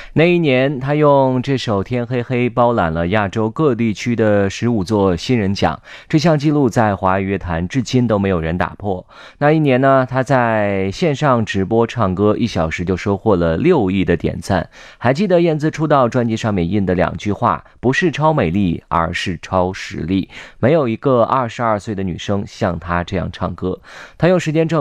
那一年，他用这首《天黑黑》包揽了亚洲各地区的15座新人奖，这项纪录在华语乐坛至今都没有人打破。那一年呢，他在线上直播唱歌1小时就收获了6亿的点赞。还记得燕姿出道专辑上面印的2句话，不是超美丽，而是超实力。没有一个22岁的女生像她这样唱歌。她用时间证